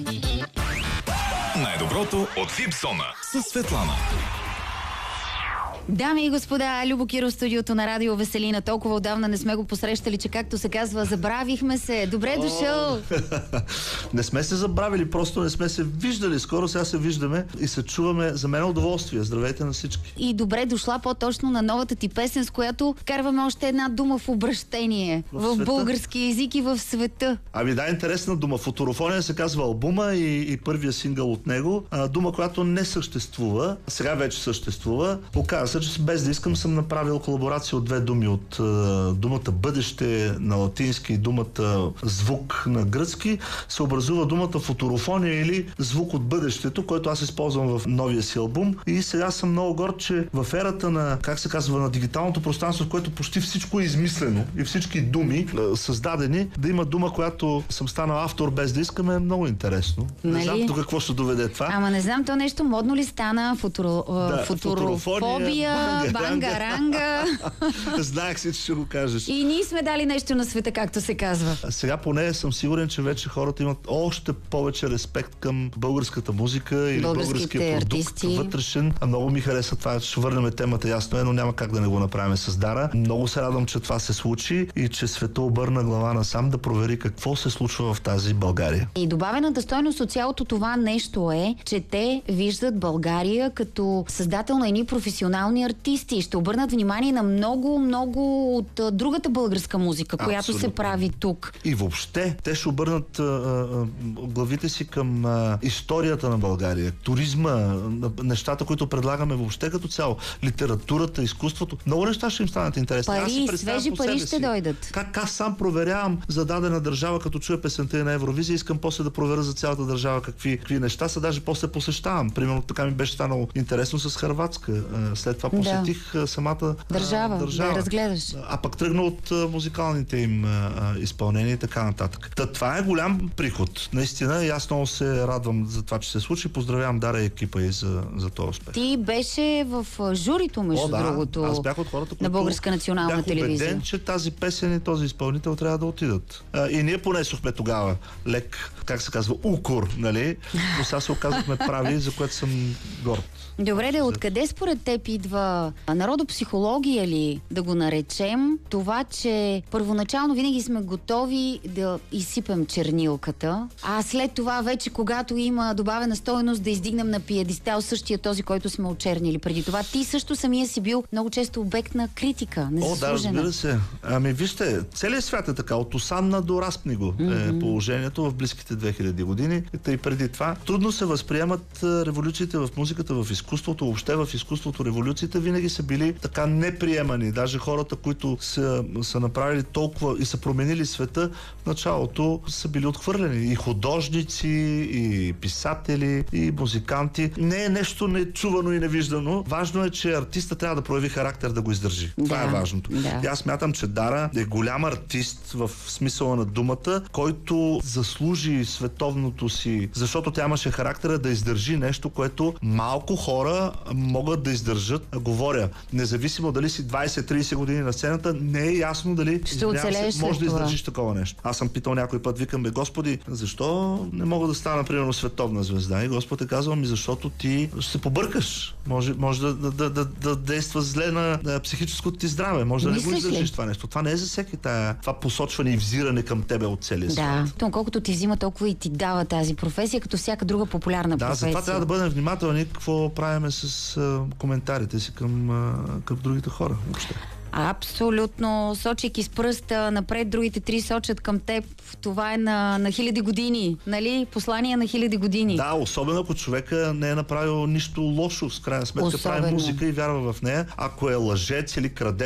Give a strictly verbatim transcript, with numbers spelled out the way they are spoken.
Най-доброто от Випсона с Светлана. Дами и господа, Любо Киров, студиото на Радио Веселина. Толкова отдавна не сме го посрещали, че както се казва, забравихме се. Добре дошъл! Не сме се забравили, просто не сме се виждали. Скоро сега се виждаме и се чуваме. За мен удоволствие. Здравейте на всички. И добре дошла по-точно на новата ти песен, с която карваме още една дума в обращение. В, в български език и в света. Ами да, интересна дума. Футурофония се казва албума и, и първия сингъл от него. А, дума, която не съществува. Сега вече съществува. Оказва се, че без да искам съм направил колаборация от две думи. От а, думата бъдеще на латински и думата звук на гръцки се образува думата футурофония или звук от бъдещето, който аз използвам в новия си албум. И сега съм много горд, че в ерата на, как се казва, на дигиталното пространство, в което почти всичко е измислено и всички думи а, създадени, да има дума, която съм станал автор без да искам, е много интересно. Нали? Не знам до какво ще доведе това. Ама не знам, то нещо модно ли стана? Футуро... Да, футурофобия, бангаранга. Знаех си, че ще го кажеш. И ние сме дали нещо на света, както се казва. Сега поне съм сигурен, че вече хората имат още повече респект към българската музика или българския продукт артисти. Вътрешен. А много ми хареса това. Ще върнем темата, ясно е, но няма как да не го направим с Дара. Много се радвам, че това се случи и че света обърна глава насам да провери какво се случва в тази България. И добавената стойност от цялото това нещо е, че те виждат България като създател на едни професионални артисти. Ще обърнат внимание на много, много от а, другата българска музика, която Абсолютно. се прави тук. И въобще, те ще обърнат а, а, главите си към а, историята на България, туризма, нещата, които предлагаме въобще като цяло, литературата, изкуството. Много неща ще им станат интересни. Пари, свежи пари ще дойдат. Как аз сам проверявам за дадена държава, като чуя песента на Евровизия, искам после да проверя за цялата държава какви, какви неща са, даже после посещавам. Примерно така ми беше станало интересно с Хърватска. След това посетих да. самата държава, държава. Да разгледаш. А пък тръгна от музикалните им а, изпълнения и така нататък. Та, това е голям приход. Наистина, и аз много се радвам за това, че се случи. Поздравявам Дара и екипа и за, за този успех. Ти беше в журито, между О, да. другото, аз бях от хората, на Българска национална бях телевизия. Бях убеден, че тази песен и този изпълнител трябва да отидат. А, и ние понесохме тогава лек, как се казва, укор, нали? Но сега се оказахме прави, за което съм горд. Добре, да, откъде според теб идва народопсихология ли, да го наречем, това, че първоначално винаги сме готови да изсипем чернилката, а след това вече, когато има добавена стойност, да издигнем на пиедестал същия този, който сме очернили преди това. Ти също самия си бил много често обект на критика, незаслужена. О, да, разбира се. Ами вижте, целият свят е така, от Осанна до Распниго mm-hmm. е положението в близките две хиляди години. И преди това трудно се възприемат революциите в музиката, в изкуството, въобще в изкуството революциите винаги са били така неприемани. Даже хората, които са, са направили толкова и са променили света, в началото са били отхвърлени. И художници, и писатели, и музиканти. Не е нещо нечувано и невиждано. Важно е, че артиста трябва да прояви характер да го издържи. Да, това е важното. Да. И аз смятам, че Дара е голям артист в смисъла на думата, който заслужи световното си, защото тя имаше характера да издържи нещо, което малко хора могат да издържат. Говоря, независимо дали си двайсет-трийсет години на сцената, не е ясно дали ще оцелееш се, може да това. издържиш такова нещо. Аз съм питал някой път, викам, бе, Господи, защо не мога да стана, примерно, световна звезда? И Господ е казал ми, защото ти ще се побъркаш. Може, може да, да, да, да, да действа зле на, на психическото ти здраве. Може да не го издържиш това нещо. Това не е за всеки тая, това посочване и взиране към тебе от целия свят. Да, то колкото ти взима, толкова и ти дава тази професия, като всяка друга популярна да, професия. Да, затова трябва да бъдем внимателни какво правиме с а, коментарите си към, а, към другите хора. Въобще. Абсолютно. Сочейки с пръста напред, другите три сочат към теб. Това е на, на хиляди години. Нали? Послание на хиляди години. Да, особено ако човека не е направил нищо лошо, с крайна сметка особено. прави музика и вярва в нея. Ако е лъжец или краде